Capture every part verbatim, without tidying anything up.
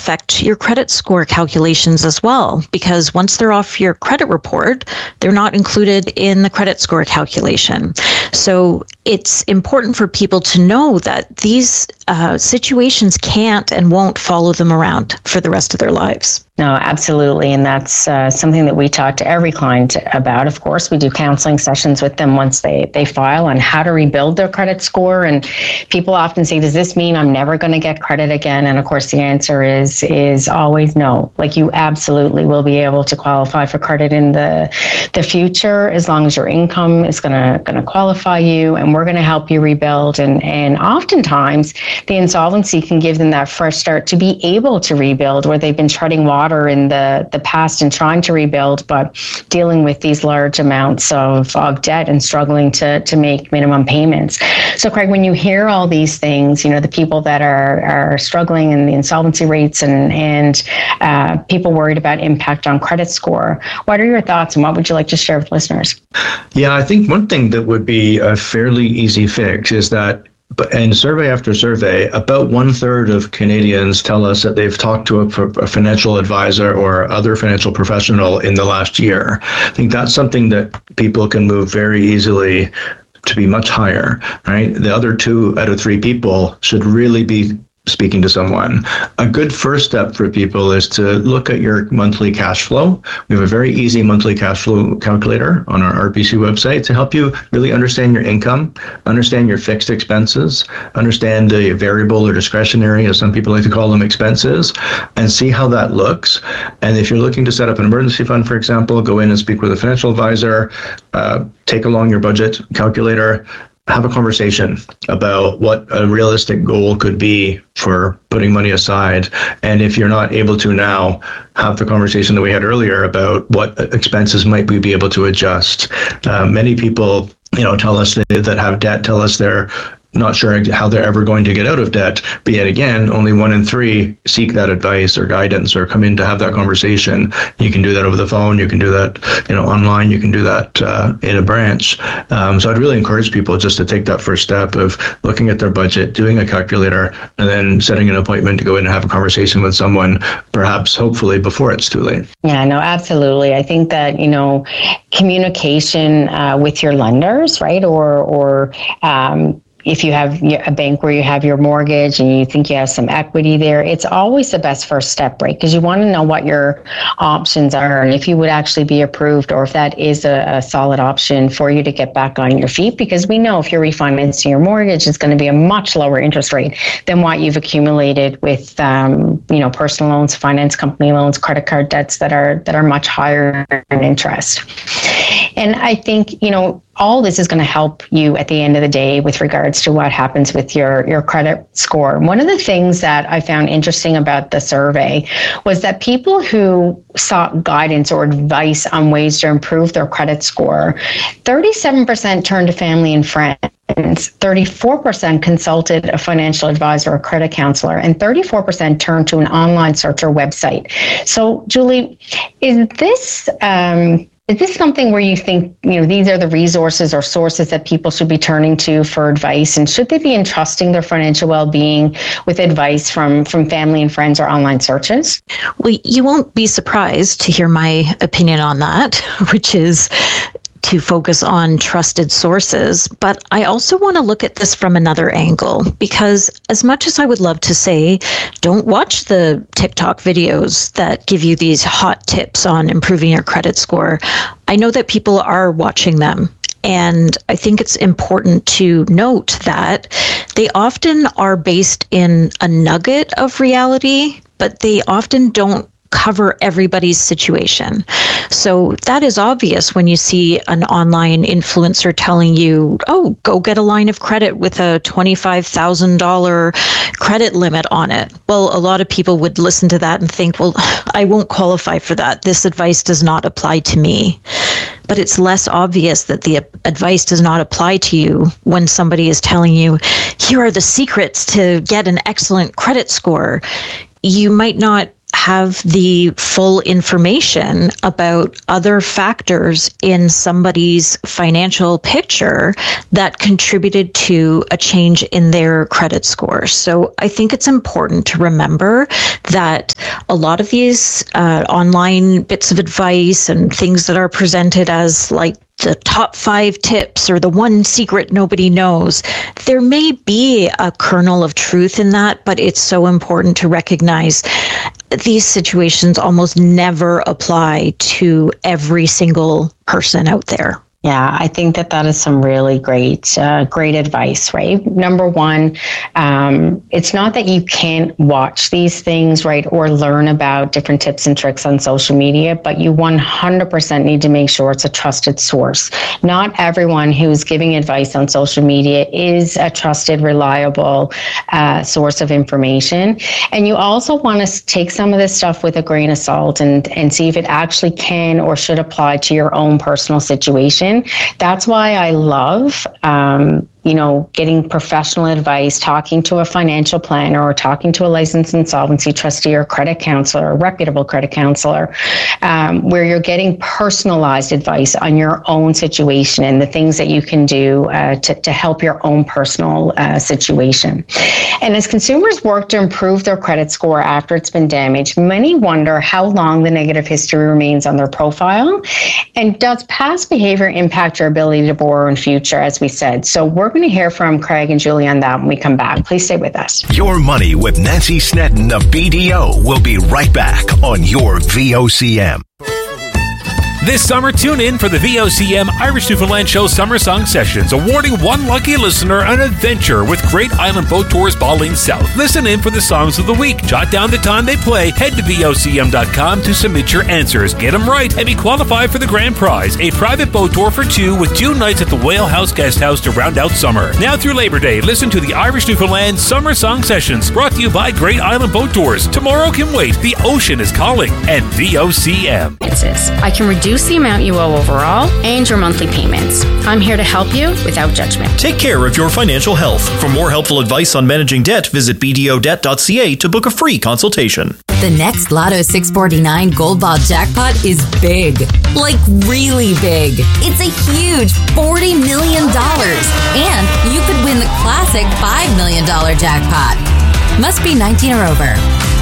affect your credit score calculations as well, because once they're off your credit report, they're not included in the credit score calculation. So it's important for people to know that these uh, situations can't and won't follow them around for the rest of their lives. No, absolutely. And that's uh, something that we talk to every client about. Of course, we do counseling sessions with them once they, they file on how to rebuild their credit score. And people often say, does this mean I'm never going to get credit again? And of course, the answer is is always no. Like, you absolutely will be able to qualify for credit in the the future as long as your income is going to going to qualify you, and we're going to help you rebuild. And, and oftentimes, the insolvency can give them that fresh start to be able to rebuild, where they've been treading water in the, the past and trying to rebuild, but dealing with these large amounts of, of debt and struggling to, to make minimum payments. So, Craig, when you hear all these things, you know, the people that are, are struggling in the insolvency rates and, and uh, people worried about impact on credit score, what are your thoughts and what would you like to share with listeners? Yeah, I think one thing that would be a fairly easy fix is that, but in survey after survey, about one third of Canadians tell us that they've talked to a, a financial advisor or other financial professional in the last year. I think that's something that people can move very easily to be much higher, right? The other two out of three people should really be speaking to someone. A good first step for people is to look at your monthly cash flow. We have a very easy monthly cash flow calculator on our R B C website to help you really understand your income, understand your fixed expenses, understand the variable or discretionary, as some people like to call them, expenses, and see how that looks. And if you're looking to set up an emergency fund, for example, go in and speak with a financial advisor, uh, take along your budget calculator, have a conversation about what a realistic goal could be for putting money aside. And if you're not able to now, have the conversation that we had earlier about what expenses might we be able to adjust. Uh, many people, you know, tell us that, that have debt, tell us they're not sure how they're ever going to get out of debt. But yet again, only one in three seek that advice or guidance or come in to have that conversation. You can do that over the phone. You can do that, you know, online. You can do that uh, in a branch. Um, so I'd really encourage people just to take that first step of looking at their budget, doing a calculator, and then setting an appointment to go in and have a conversation with someone, perhaps, hopefully, before it's too late. Yeah, no, absolutely. I think that, you know, communication uh, with your lenders, right, or, or, um, if you have a bank where you have your mortgage and you think you have some equity there, it's always the best first step, right? Because you want to know what your options are and if you would actually be approved or if that is a, a solid option for you to get back on your feet. Because we know if you're refinancing your mortgage, it's going to be a much lower interest rate than what you've accumulated with, um, you know, personal loans, finance company loans, credit card debts that are that are much higher in interest. And I think, you know, all this is going to help you at the end of the day with regards to what happens with your, your credit score. One of the things that I found interesting about the survey was that people who sought guidance or advice on ways to improve their credit score, thirty-seven percent turned to family and friends. thirty-four percent consulted a financial advisor or credit counselor, and thirty-four percent turned to an online search or website. So, Julie, is this um, is this something where you think, you know, these are the resources or sources that people should be turning to for advice, and should they be entrusting their financial well-being with advice from from family and friends or online searches? Well, you won't be surprised to hear my opinion on that, which is to focus on trusted sources. But I also want to look at this from another angle, because as much as I would love to say, don't watch the TikTok videos that give you these hot tips on improving your credit score, I know that people are watching them. And I think it's important to note that they often are based in a nugget of reality, but they often don't cover everybody's situation. So that is obvious when you see an online influencer telling you, oh, go get a line of credit with a twenty-five thousand dollars credit limit on it. Well, a lot of people would listen to that and think, well, I won't qualify for that. This advice does not apply to me. But it's less obvious that the advice does not apply to you when somebody is telling you, here are the secrets to get an excellent credit score. You might not have the full information about other factors in somebody's financial picture that contributed to a change in their credit score. So I think it's important to remember that a lot of these uh, online bits of advice and things that are presented as like the top five tips or the one secret nobody knows, there may be a kernel of truth in that, but it's so important to recognize these situations almost never apply to every single person out there. Yeah, I think that that is some really great, uh, great advice, right? Number one, um, it's not that you can't watch these things, right, or learn about different tips and tricks on social media, but you one hundred percent need to make sure it's a trusted source. Not everyone who's giving advice on social media is a trusted, reliable uh, source of information. And you also want to take some of this stuff with a grain of salt and, and see if it actually can or should apply to your own personal situation. That's why I love, um, you know, getting professional advice, talking to a financial planner or talking to a licensed insolvency trustee or credit counselor, or reputable credit counselor, um, where you're getting personalized advice on your own situation and the things that you can do uh, to, to help your own personal uh, situation. And as consumers work to improve their credit score after it's been damaged, many wonder how long the negative history remains on their profile. And does past behavior impact your ability to borrow in future, as we said? So we're going to hear from Craig and Julie on that when we come back. Please stay with us. Your Money with Nancy Snedden of B D O will be right back on your V O C M. This summer, tune in for the V O C M Irish Newfoundland Show Summer Song Sessions, awarding one lucky listener an adventure with Great Island Boat Tours Baling South. Listen in for the songs of the week. Jot down the time they play. Head to V O C M dot com to submit your answers. Get them right and be qualified for the grand prize, a private boat tour for two with two nights at the Whale House Guest House to round out summer. Now through Labor Day, listen to the Irish Newfoundland Summer Song Sessions, brought to you by Great Island Boat Tours. Tomorrow can wait. The ocean is calling. And V O C M. I can reduce the amount you owe overall and your monthly payments. I'm here to help you without judgment. Take care of your financial health. For more helpful advice on managing debt, visit b d o debt dot c a to book a free consultation. The next Lotto six forty-nine Gold Ball jackpot is big. Like really big. It's a huge forty million dollars. And you could win the classic five million dollars jackpot. Must be nineteen or over.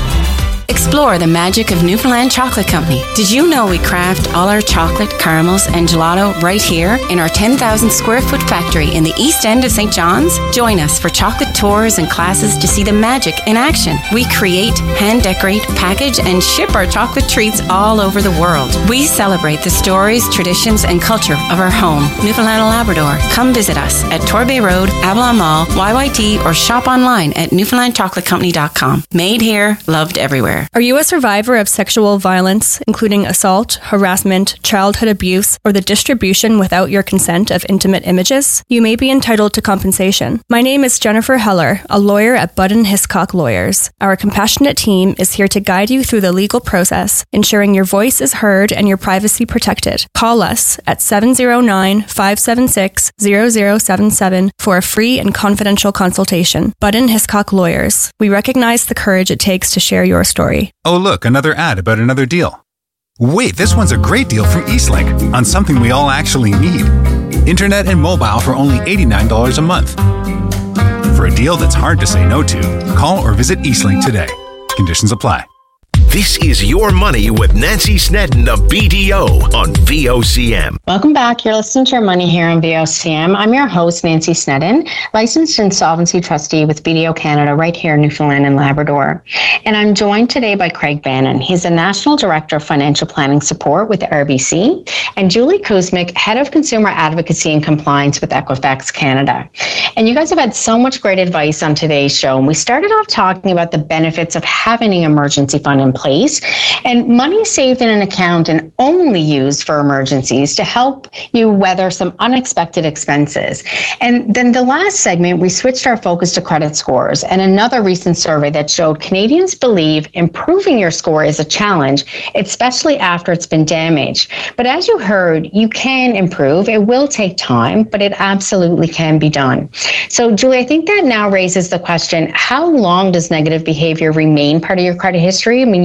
Explore the magic of Newfoundland Chocolate Company. Did you know we craft all our chocolate, caramels, and gelato right here in our ten thousand square foot factory in the east end of Saint John's? Join us for chocolate tours and classes to see the magic in action. We create, hand decorate, package, and ship our chocolate treats all over the world. We celebrate the stories, traditions, and culture of our home, Newfoundland and Labrador. Come visit us at Torbay Road, Avalon Mall, Y Y T, or shop online at newfoundland chocolate company dot com. Made here, loved everywhere. Are you a survivor of sexual violence, including assault, harassment, childhood abuse, or the distribution without your consent of intimate images? You may be entitled to compensation. My name is Jennifer Heller, a lawyer at Budden Hiscock Lawyers. Our compassionate team is here to guide you through the legal process, ensuring your voice is heard and your privacy protected. Call us at seven zero nine, five seven six, zero zero seven seven for a free and confidential consultation. Budden Hiscock Lawyers. We recognize the courage it takes to share your story. Oh, look, another ad about another deal. Wait, this one's a great deal from Eastlink on something we all actually need. Internet and mobile for only eighty-nine dollars a month. For a deal that's hard to say no to, call or visit Eastlink today. Conditions apply. This is Your Money with Nancy Snedden of B D O on V O C M. Welcome back. You're listening to Your Money here on V O C M. I'm your host, Nancy Snedden, licensed insolvency trustee with B D O Canada right here in Newfoundland and Labrador. And I'm joined today by Craig Bannon. He's the National Director of Financial Planning Support with R B C, and Julie Kuzmic, Head of Consumer Advocacy and Compliance with Equifax Canada. And you guys have had so much great advice on today's show. And we started off talking about the benefits of having an emergency fund in place and money saved in an account and only used for emergencies to help you weather some unexpected expenses. And then the last segment, we switched our focus to credit scores and another recent survey that showed Canadians believe improving your score is a challenge, especially after it's been damaged. But as you heard, you can improve. It will take time, but it absolutely can be done. So Julie, I think that now raises the question, how long does negative behavior remain part of your credit history? I mean, you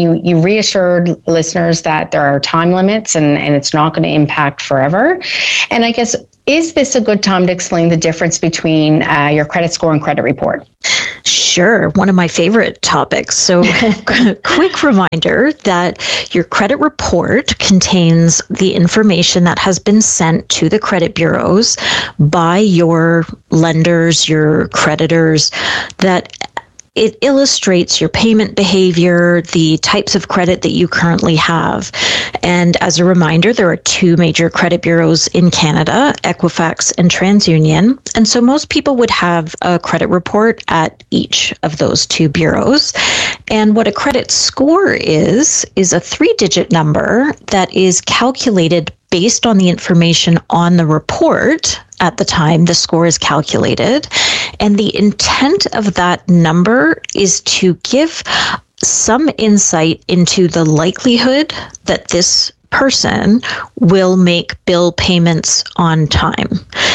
you you reassured listeners that there are time limits and, and it's not going to impact forever. And I guess, is this a good time to explain the difference between uh, your credit score and credit report? Sure. One of my favorite topics. So quick reminder that your credit report contains the information that has been sent to the credit bureaus by your lenders, your creditors, that it illustrates your payment behavior, the types of credit that you currently have. And as a reminder, there are two major credit bureaus in Canada, Equifax and TransUnion. And so most people would have a credit report at each of those two bureaus. And what a credit score is, is a three-digit number that is calculated based on the information on the report at the time the score is calculated. And the intent of that number is to give some insight into the likelihood that this person will make bill payments on time.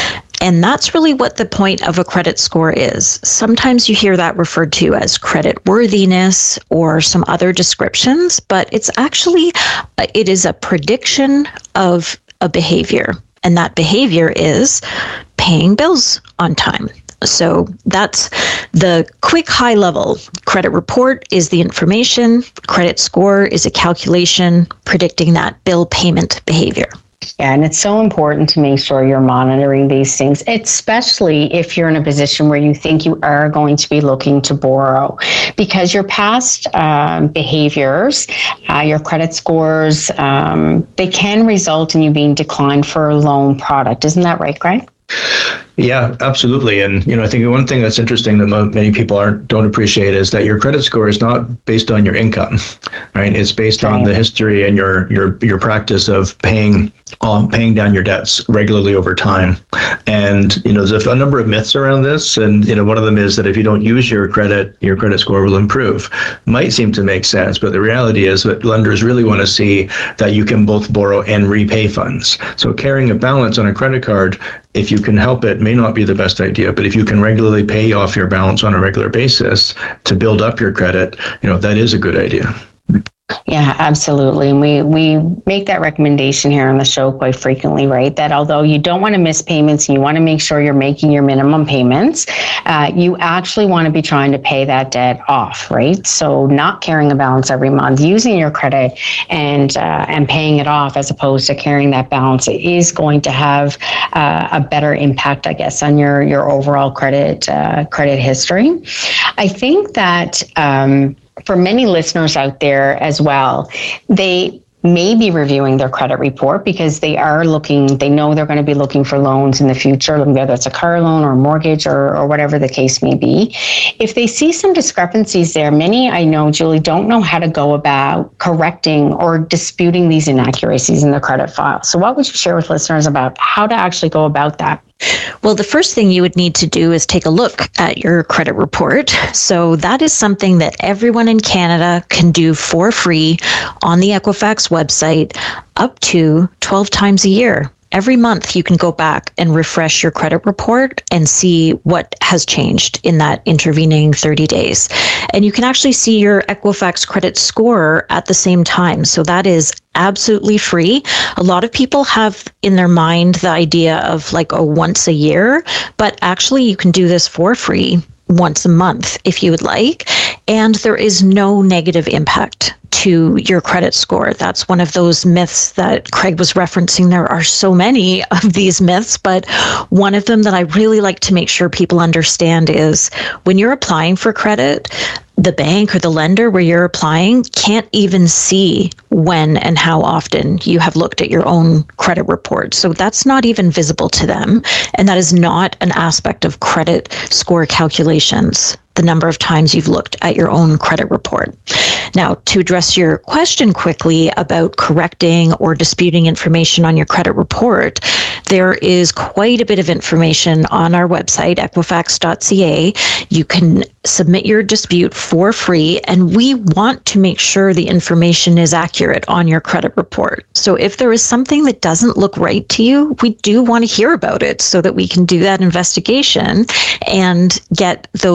And that's really what the point of a credit score is. Sometimes you hear that referred to as credit worthiness or some other descriptions, but it's actually, it is a prediction of a behavior. And that behavior is paying bills on time. So that's the quick high level. Credit report is the information. Credit score is a calculation predicting that bill payment behavior. Yeah, and it's so important to make sure you're monitoring these things, especially if you're in a position where you think you are going to be looking to borrow, because your past um, behaviors, uh, your credit scores, um, they can result in you being declined for a loan product. Isn't that right, Greg? Yeah, absolutely. And, you know, I think one thing that's interesting that many people aren't don't appreciate is that your credit score is not based on your income, right? It's based on the history and your your your practice of paying um, paying down your debts regularly over time. And, you know, there's a number of myths around this. And, you know, one of them is that if you don't use your credit, your credit score will improve. Might seem to make sense, but the reality is that lenders really want to see that you can both borrow and repay funds. So carrying a balance on a credit card, if you can help it, may not be the best idea, but if you can regularly pay off your balance on a regular basis to build up your credit, you know, that is a good idea. Yeah, absolutely. And we, we make that recommendation here on the show quite frequently, right? That although you don't want to miss payments and you want to make sure you're making your minimum payments, uh, you actually want to be trying to pay that debt off, right? So not carrying a balance every month, using your credit and uh, and paying it off as opposed to carrying that balance is going to have uh, a better impact, I guess, on your, your overall credit, uh, credit history. I think that um, for many listeners out there as well, they may be reviewing their credit report because they are looking, they know they're going to be looking for loans in the future, whether it's a car loan or a mortgage or, or whatever the case may be. If they see some discrepancies there, many, I know, Julie, don't know how to go about correcting or disputing these inaccuracies in the credit file. So what would you share with listeners about how to actually go about that? Well, the first thing you would need to do is take a look at your credit report. So that is something that everyone in Canada can do for free on the Equifax website up to twelve times a year. Every month you can go back and refresh your credit report and see what has changed in that intervening thirty days. And you can actually see your Equifax credit score at the same time. So that is absolutely free. A lot of people have in their mind the idea of like a once a year, but actually you can do this for free once a month if you would like. And there is no negative impact to your credit score. That's one of those myths that Craig was referencing. There are so many of these myths, but one of them that I really like to make sure people understand is when you're applying for credit, the bank or the lender where you're applying can't even see when and how often you have looked at your own credit report. So that's not even visible to them. And that is not an aspect of credit score calculations, the number of times you've looked at your own credit report. Now, to address your question quickly about correcting or disputing information on your credit report, there is quite a bit of information on our website, equifax dot c a. You can submit your dispute for free, and we want to make sure the information is accurate on your credit report. So if there is something that doesn't look right to you, we do want to hear about it so that we can do that investigation and get those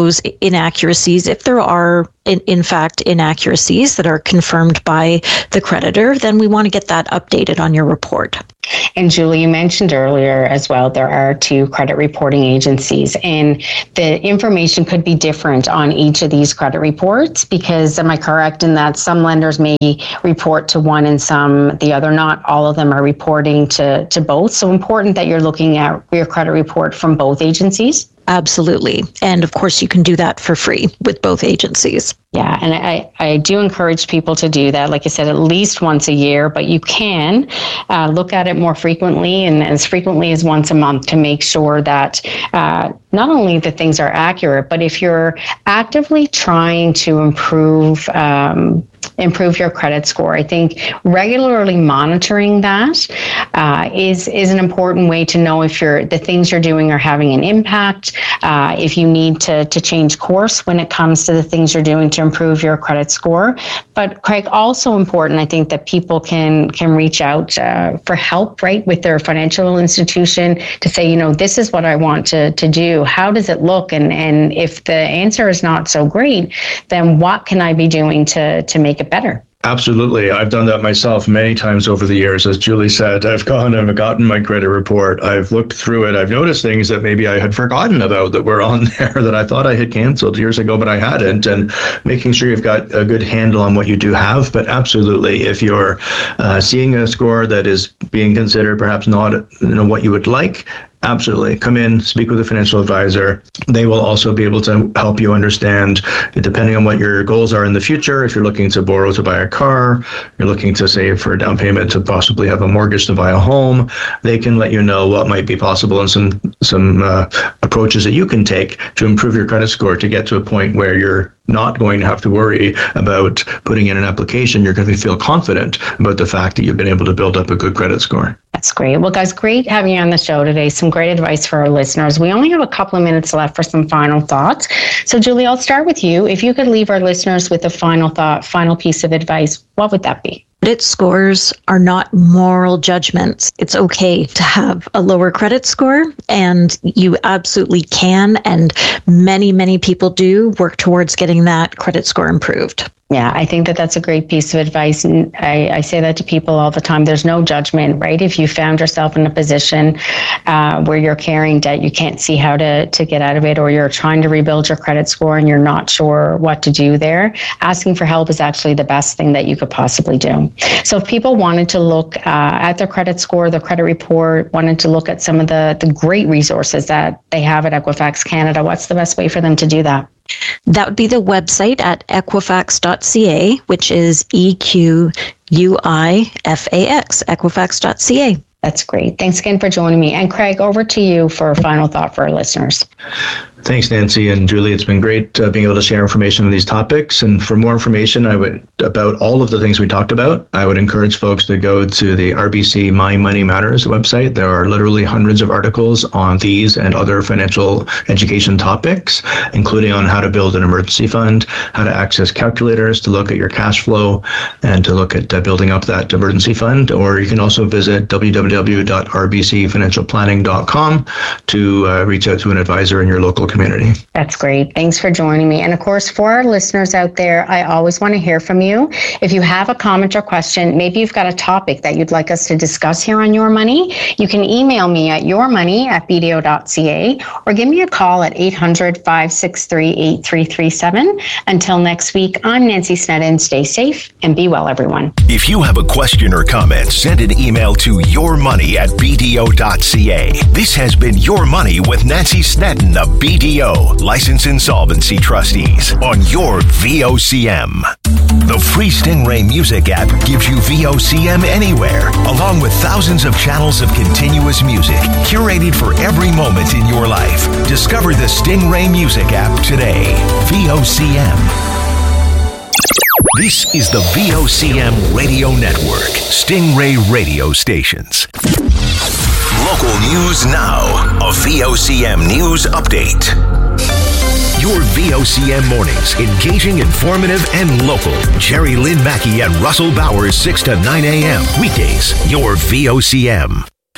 inaccuracies, if there are in, in fact inaccuracies that are confirmed by the creditor, then we want to get that updated on your report. And Julie, you mentioned earlier as well, there are two credit reporting agencies, and the information could be different on each of these credit reports, because am I correct in that some lenders may report to one and some the other? Not all of them are reporting to, to both. So important that you're looking at your credit report from both agencies. Absolutely. And of course, you can do that for free with both agencies. Yeah, and I, I do encourage people to do that, like I said, at least once a year, but you can uh, look at it more frequently and as frequently as once a month to make sure that uh, not only the things are accurate, but if you're actively trying to improve um, improve your credit score, I think regularly monitoring that uh, is is an important way to know if you're the things you're doing are having an impact, uh, if you need to to change course when it comes to the things you're doing to improve your credit score. But Craig, also important, I think that people can can reach out uh, for help, right, with their financial institution to say, you know, this is what I want to to do. How does it look? And and if the answer is not so great, then what can I be doing to to make it better? Absolutely. I've done that myself many times over the years. As Julie said, I've gone and gotten my credit report. I've looked through it. I've noticed things that maybe I had forgotten about that were on there that I thought I had canceled years ago, but I hadn't. And making sure you've got a good handle on what you do have. But absolutely, if you're uh, seeing a score that is being considered perhaps not, you know, what you would like, absolutely. Come in, speak with a financial advisor. They will also be able to help you understand, depending on what your goals are in the future, if you're looking to borrow to buy a car, you're looking to save for a down payment to possibly have a mortgage to buy a home, they can let you know what might be possible and some some uh, approaches that you can take to improve your credit score to get to a point where you're not going to have to worry about putting in an application. You're going to feel confident about the fact that you've been able to build up a good credit score. That's great. Well, guys, great having you on the show today. Some great advice for our listeners. We only have a couple of minutes left for some final thoughts. So, Julie, I'll start with you. If you could leave our listeners with a final thought, final piece of advice, what would that be? Credit scores are not moral judgments. It's okay to have a lower credit score, and you absolutely can, and many, many people do work towards getting that credit score improved. Yeah, I think that that's a great piece of advice. And I, I say that to people all the time. There's no judgment, right? If you found yourself in a position uh, where you're carrying debt, you can't see how to, to get out of it, or you're trying to rebuild your credit score and you're not sure what to do there, asking for help is actually the best thing that you could possibly do. So if people wanted to look uh, at their credit score, their credit report, wanted to look at some of the, the great resources that they have at Equifax Canada, what's the best way for them to do that? That would be the website at equifax dot c a, which is E Q U I F A X, equifax dot c a. That's great. Thanks again for joining me. And Craig, over to you for a final thought for our listeners. Thanks, Nancy and Julie. It's been great uh, being able to share information on these topics. And for more information I would about all of the things we talked about, I would encourage folks to go to the R B C My Money Matters website. There are literally hundreds of articles on these and other financial education topics, including on how to build an emergency fund, how to access calculators to look at your cash flow, and to look at uh, building up that emergency fund. Or you can also visit w w w dot r b c financial planning dot com to uh, reach out to an advisor in your local community. That's great. Thanks for joining me. And of course, for our listeners out there, I always want to hear from you. If you have a comment or question, maybe you've got a topic that you'd like us to discuss here on Your Money, you can email me at yourmoney at b d o dot c a or give me a call at eight hundred, five six three, eight three three seven. Until next week, I'm Nancy Sneddon. Stay safe and be well, everyone. If you have a question or comment, send an email to yourmoney at b d o dot c a. This has been Your Money with Nancy Sneddon of B D O, License Insolvency Trustees, on your V O C M. The free Stingray Music app gives you V O C M anywhere, along with thousands of channels of continuous music, curated for every moment in your life. Discover the Stingray Music app today. V O C M. This is the V O C M Radio Network, Stingray Radio Stations. Local news now, a V O C M news update. Your V O C M mornings, engaging, informative, and local. Jerry Lynn Mackey and Russell Bowers, six to nine a.m. Weekdays, your V O C M.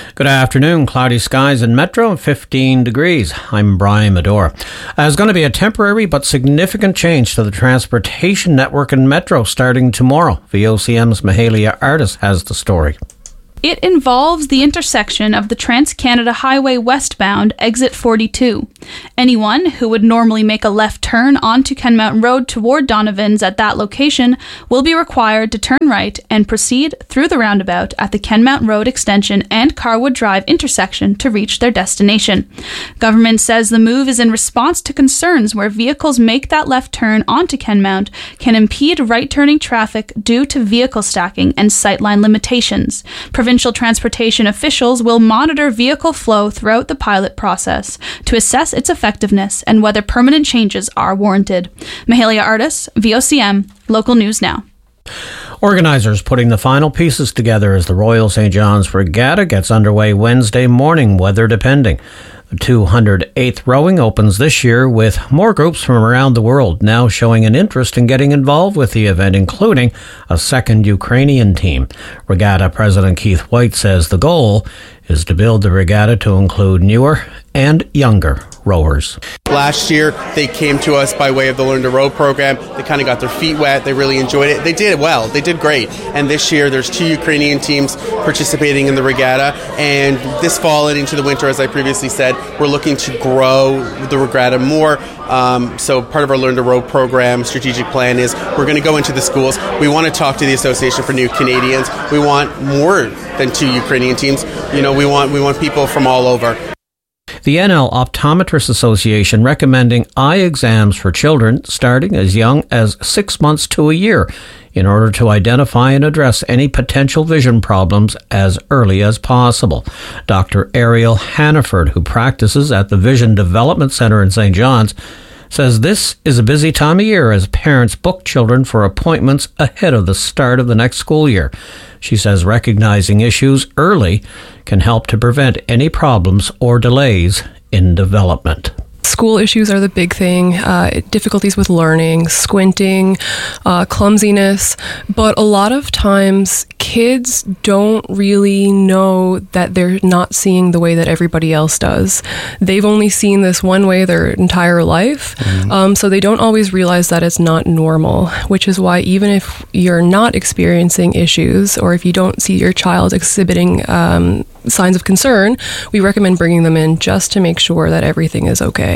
Good afternoon. Cloudy skies in Metro, fifteen degrees. I'm Brian Medora. There's going to be a temporary but significant change to the transportation network in Metro starting tomorrow. V O C M's Mahalia Artis has the story. It involves the intersection of the Trans-Canada Highway westbound exit forty-two. Anyone who would normally make a left turn onto Ken Mountain Road toward Donovan's at that location will be required to turn right and proceed through the roundabout at the Ken Mountain Road extension and Carwood Drive intersection to reach their destination. Government says the move is in response to concerns where vehicles make that left turn onto Ken Mount can impede right-turning traffic due to vehicle stacking and sightline limitations. Provincial transportation officials will monitor vehicle flow throughout the pilot process to assess its effectiveness and whether permanent changes are warranted. Mahalia Artis, V O C M, Local News Now. Organisers putting the final pieces together as the Royal Saint John's Regatta gets underway Wednesday morning, weather depending. The two hundred eighth rowing opens this year with more groups from around the world now showing an interest in getting involved with the event, including a second Ukrainian team. Regatta President Keith White says the goal is to build the regatta to include newer and younger rowers. Last year, they came to us by way of the Learn to Row program. They kind of got their feet wet. They really enjoyed it. They did it well. They did great. And this year, there's two Ukrainian teams participating in the regatta. And this fall and into the winter, as I previously said, we're looking to grow the regatta more. Um, so part of our Learn to Row program strategic plan is we're going to go into the schools. We want to talk to the Association for New Canadians. We want more than two Ukrainian teams. You know, we want we want people from all over. The N L Optometrists Association recommending eye exams for children starting as young as six months to a year in order to identify and address any potential vision problems as early as possible. Doctor Ariel Hannaford, who practices at the Vision Development Centre in Saint John's, says this is a busy time of year as parents book children for appointments ahead of the start of the next school year. She says recognizing issues early can help to prevent any problems or delays in development. School issues are the big thing, uh, difficulties with learning, squinting, uh, clumsiness, but a lot of times kids don't really know that they're not seeing the way that everybody else does. They've only seen this one way their entire life, mm-hmm. um, so they don't always realize that it's not normal, which is why even if you're not experiencing issues or if you don't see your child exhibiting um, signs of concern, we recommend bringing them in just to make sure that everything is okay.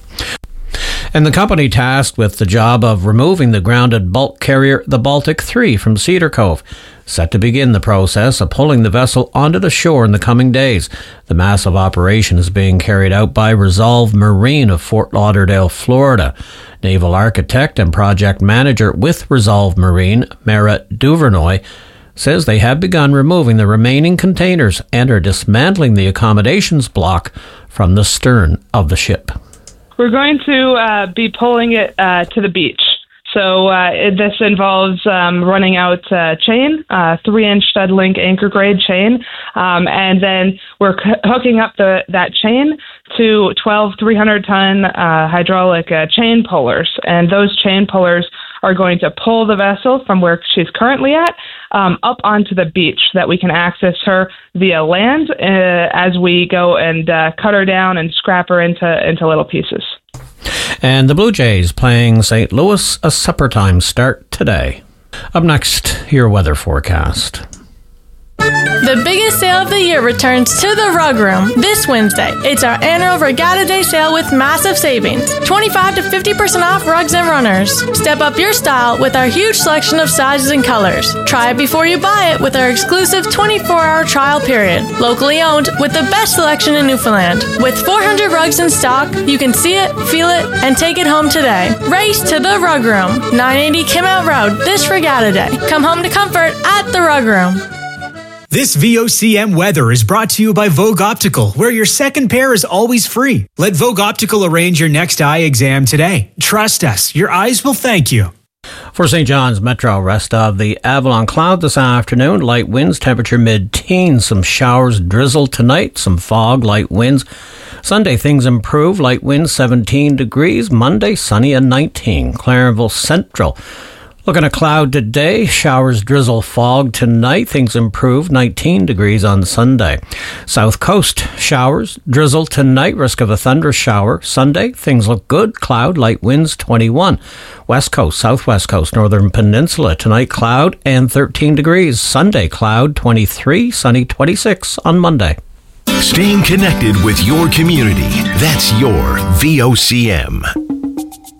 And the company tasked with the job of removing the grounded bulk carrier, the Baltic three, from Cedar Cove, set to begin the process of pulling the vessel onto the shore in the coming days. The massive operation is being carried out by Resolve Marine of Fort Lauderdale, Florida. Naval architect and project manager with Resolve Marine, Mara Duvernoy, says they have begun removing the remaining containers and are dismantling the accommodations block from the stern of the ship. We're going to uh, be pulling it uh, to the beach. So uh, it, this involves um, running out uh, chain, uh, three-inch stud link anchor grade chain, um, and then we're c- hooking up the that chain to twelve three hundred ton uh, hydraulic uh, chain pullers, and those chain pullers are going to pull the vessel from where she's currently at um, up onto the beach so that we can access her via land uh, as we go and uh, cut her down and scrap her into, into little pieces. And the Blue Jays playing Saint Louis, a supper time start today. Up next, your weather forecast. The biggest sale of the year returns to the Rug Room this Wednesday. It's our annual Regatta Day sale with massive savings. twenty-five to fifty percent off rugs and runners. Step up your style with our huge selection of sizes and colors. Try it before you buy it with our exclusive twenty-four hour trial period. Locally owned with the best selection in Newfoundland. With four hundred rugs in stock, you can see it, feel it, and take it home today. Race to the Rug Room, nine eighty Kim Out Road this Regatta Day. Come home to comfort at the Rug Room. This V O C M weather is brought to you by Vogue Optical, where your second pair is always free. Let Vogue Optical arrange your next eye exam today. Trust us, your eyes will thank you. For Saint John's Metro, rest of the Avalon cloud this afternoon. Light winds, temperature mid-teens. Some showers, drizzle tonight. Some fog, light winds. Sunday, things improve. Light winds, seventeen degrees. Monday, sunny and nineteen. Clarenville Central. Looking at cloud today, showers, drizzle, fog tonight. Things improve, nineteen degrees on Sunday. South Coast, showers, drizzle tonight, risk of a thunderous shower. Sunday, things look good, cloud, light winds, twenty-one. West Coast, Southwest Coast, Northern Peninsula, tonight cloud and thirteen degrees. Sunday, cloud, twenty-three, sunny, twenty-six on Monday. Staying connected with your community, that's your V O C M.